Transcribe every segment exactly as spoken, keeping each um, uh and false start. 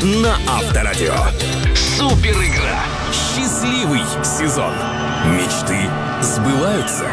на Авторадио. Супер игра. Счастливый сезон. Мечты сбываются.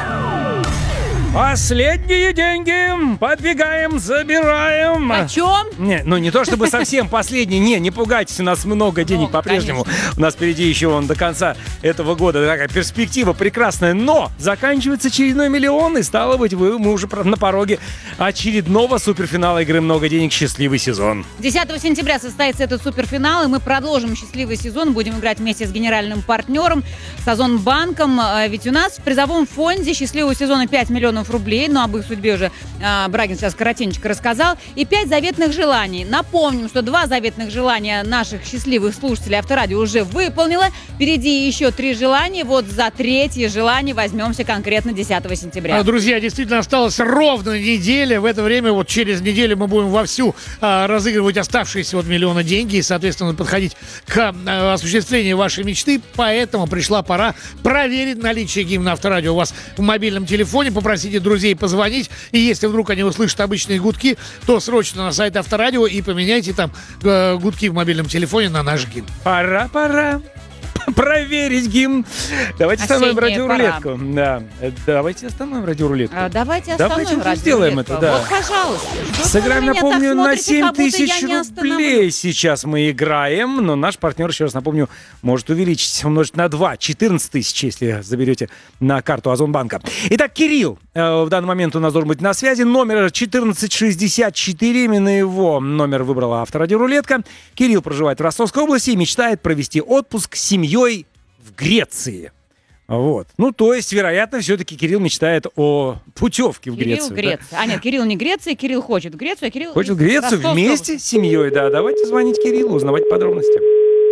Последние деньги подбегаем, забираем. О чем? Не, ну не то чтобы совсем последние. Не, не пугайтесь, у нас много денег Много, по-прежнему. конечно. У нас впереди еще вон до конца этого года такая перспектива прекрасная. Но заканчивается очередной миллион, и стало быть, вы, мы уже на пороге очередного суперфинала игры «Много денег. Счастливый сезон». десятого сентября состоится этот суперфинал, и мы продолжим счастливый сезон. Будем играть вместе с генеральным партнером, с Озонбанком. Ведь у нас в призовом фонде счастливого сезона пять миллионов рублей, но об их судьбе уже а, Брагин сейчас коротенько рассказал, и пять заветных желаний. Напомним, что два заветных желания наших счастливых слушателей Авторадио уже выполнила. Впереди еще три желания. Вот за третье желание возьмемся конкретно десятого сентября. Друзья, действительно осталась ровно неделя. В это время, вот через неделю мы будем вовсю а, разыгрывать оставшиеся вот миллиона деньги и, соответственно, подходить к а, осуществлению вашей мечты. Поэтому пришла пора проверить наличие гимна Авторадио у вас в мобильном телефоне, попросите друзей позвонить, и если вдруг они услышат обычные гудки, то срочно на сайт Авторадио и поменяйте там э, гудки в мобильном телефоне на наш гимн. Пора, пора проверить гимн. Давайте остановим Осенняя радиорулетку. Да. Давайте остановим радиорулетку. А, давайте остановим Давайте радиорулетку. сделаем это, да. Вот, пожалуйста. Что Сыграем, вы на меня так напомню, на смотрите, семь как будто я тысяч не остановлю? рублей сейчас мы играем, но наш партнер, еще раз напомню, может увеличить, умножить на два, четырнадцать тысяч, если заберете на карту Озонбанка. Итак, Кирилл э, в данный момент у нас должен быть на связи. Номер четырнадцать шестьдесят четыре, именно его номер выбрала Авторадиорулетка. Кирилл проживает в Ростовской области и мечтает провести отпуск с семьей в Греции. Вот. Ну, то есть, вероятно, все-таки Кирилл мечтает о путевке в Кирилл Грецию. в Греции. Да? А нет, Кирилл не Греция, Кирилл хочет в Грецию, а Кирилл... Хочет в Грецию Ростовская вместе область. с семьей, да. Давайте звонить Кириллу, узнавать подробности.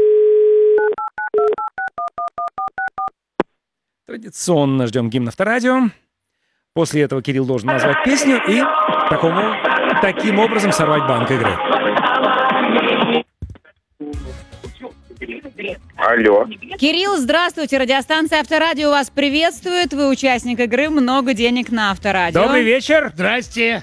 Традиционно ждем гимн Авторадио. После этого Кирилл должен назвать песню и такому, таким образом сорвать банк игры. Алло. Кирилл, здравствуйте. Радиостанция Авторадио вас приветствует. Вы участник игры «Много денег на Авторадио». Добрый вечер. Здрасте.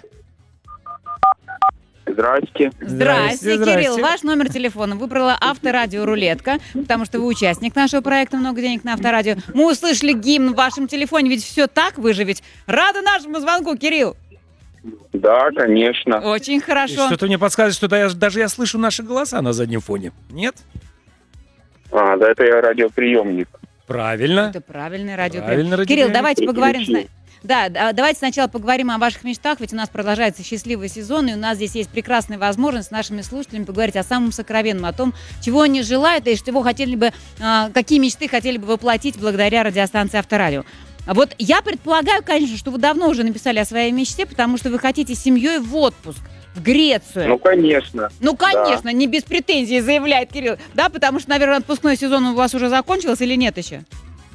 Здрасте. Здрасте, Здрасте, Кирилл. здрасте. Ваш номер телефона выбрала Авторадио Рулетка, потому что вы участник нашего проекта «Много денег на Авторадио». Мы услышали гимн в вашем телефоне, ведь все так, вы же ведь рады нашему звонку, Кирилл. Да, конечно. Очень И хорошо. что-то мне подсказывает, что я, даже я слышу наши голоса на заднем фоне. Нет? А, да, это я радиоприемник. Правильно. Это правильный радиоприем. Правильно, радиоприем. Кирилл, давайте поговорим. с на- Переключи. Да, да, давайте сначала поговорим о ваших мечтах, ведь у нас продолжается счастливый сезон, и у нас здесь есть прекрасная возможность с нашими слушателями поговорить о самом сокровенном, о том, чего они желают и чего хотели бы, а, какие мечты хотели бы воплотить благодаря радиостанции Авторадио. А вот я предполагаю, конечно, что вы давно уже написали о своей мечте, потому что вы хотите с семьей в отпуск в Грецию. Ну, конечно. Ну, конечно, не без претензий, заявляет Кирилл. Да, потому что, наверное, отпускной сезон у вас уже закончился или нет еще?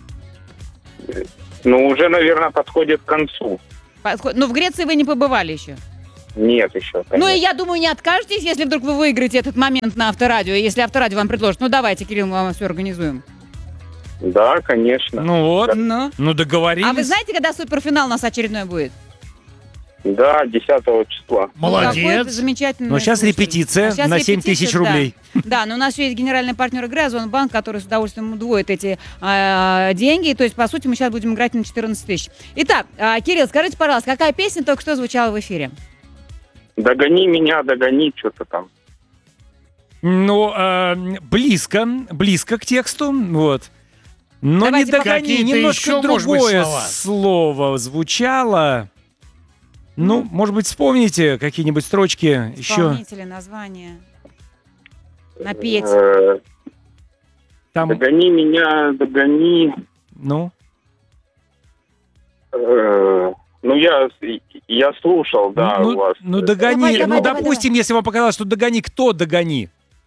Ну, уже, наверное, подходит к концу. Подход- Ну, в Греции вы не побывали еще. Нет еще, конечно. Ну, и я думаю, не откажетесь, если вдруг вы выиграете этот момент на Авторадио, если Авторадио вам предложит. Ну, давайте, Кирилл, мы вам все организуем. Да, конечно. Ну вот. Ну. Ну договорились. А вы знаете, когда суперфинал у нас очередной будет? Да, десятого числа. Какой Молодец. замечательный. Но сейчас слушатель. репетиция А сейчас на семь тысяч репетиция, да. рублей. Да, но у нас еще есть генеральный партнер игры Озонбанк, который с удовольствием удвоит эти э, деньги. То есть, по сути, мы сейчас будем играть на четырнадцать тысяч. Итак, э, Кирилл, скажите, пожалуйста, какая песня только что звучала в эфире? Догони меня, догони, что-то там. Ну, э, близко, близко к тексту, вот. Но Давайте не догони, какие-то немножко еще, может быть, другое слова? слово звучало. Ну, может быть, вспомните какие-нибудь строчки еще. Исполнители, название. Напеть. Э, Там, Догони меня, догони. ну, Э, Ну, я, я слушал, да, ну, у вас. ну, догони. Давай, давай, ну, давай, допустим, если вам показалось, что догони, кто догони?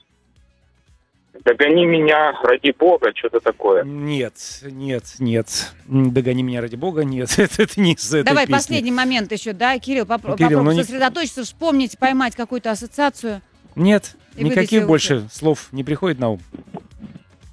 Догони меня, ради бога, что-то такое. Нет, нет, нет. М, Догони меня ради бога, нет. Это, это не с этой Давай песни. последний момент еще, да, Кирилл, попро- Ну, Кирилл, попробуй ну не- сосредоточиться, вспомнить, поймать какую-то ассоциацию. Нет, И никаких выдать больше слов не приходит на ум.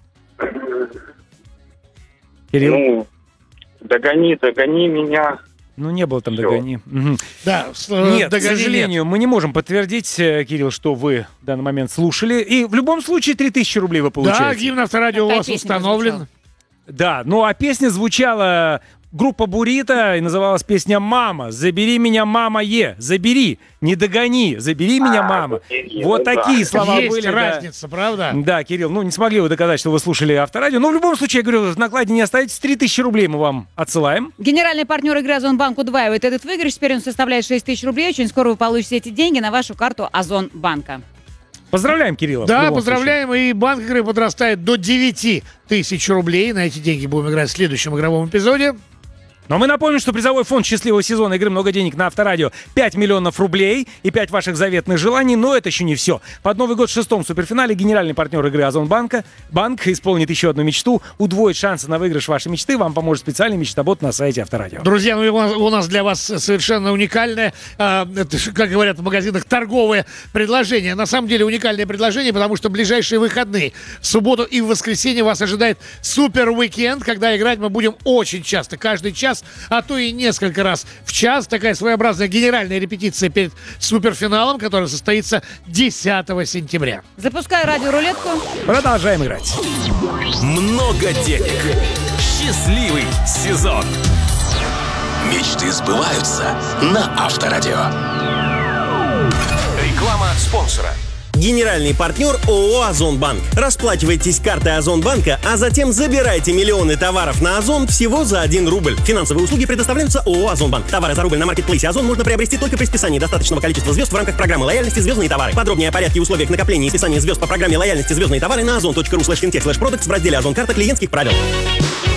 Кирилл? Ну, догони, догони меня. Ну, не было там Всё. «Догони». Мгм. Да, с- Нет, к «Догони» сожалению, мы не можем подтвердить, э, Кирилл, что вы в данный момент слушали. И в любом случае три тысячи рублей вы Да, получаете. гимн Авторадио у Какая вас песня установлен. прозвучала? Да, ну а песня звучала группа «Бурито» и называлась песня «Мама». «Забери меня, мама, е». Забери, не догони. Забери меня, А, мама. забери, Вот ну да. такие слова Есть были. да. разница, правда? Да, Кирилл, ну не смогли вы доказать, что вы слушали Авторадио. Но в любом случае, я говорю, в накладе не оставайтесь. три тысячи рублей мы вам отсылаем. Генеральный партнер игры «Озонбанк» удваивает этот выигрыш. Теперь он составляет шесть тысяч рублей. Очень скоро вы получите эти деньги на вашу карту Озонбанка. Поздравляем, Кирилла. в Да, любом поздравляем. И банк игры подрастает до девяти тысяч рублей. На эти деньги будем играть в следующем игровом эпизоде. Но мы напомним, что призовой фонд счастливого сезона игры «Много денег» на Авторадио пять миллионов рублей и пять ваших заветных желаний. Но это еще не все. Под Новый год в шестом суперфинале генеральный партнер игры Озонбанка банк исполнит еще одну мечту, удвоит шансы на выигрыш вашей мечты. Вам поможет специальный мечтобот на сайте Авторадио. Друзья, ну и у нас, у нас для вас совершенно уникальное, а, это ж, как говорят в магазинах, торговое предложение. На самом деле уникальное предложение, потому что в ближайшие выходные, в субботу и в воскресенье вас ожидает супер уикенд, когда играть мы будем очень часто, каждый час, а то и несколько раз в час. Такая своеобразная генеральная репетиция перед суперфиналом, который состоится десятого сентября. Запускаю радиорулетку. Продолжаем играть. Много денег. Счастливый сезон. Мечты сбываются на Авторадио. Реклама спонсора. Генеральный партнер ООО «Озонбанк». Расплачивайтесь картой Озонбанка, а затем забирайте миллионы товаров на Озон всего за один рубль. Финансовые услуги предоставляются ООО «Озонбанк». Товары за рубль на маркетплейсе Озон можно приобрести только при списании достаточного количества звезд в рамках программы лояльности «Звездные товары». Подробнее о порядке и условиях накопления и списания звезд по программе лояльности «Звездные товары» на озон точка ру слэш финтех слэш продуктс в разделе «Озон карта клиентских правил».